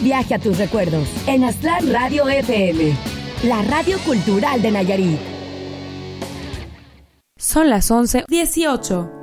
Viaje a tus recuerdos en Aztlán Radio FM, la radio cultural de Nayarit. Son las 11:18.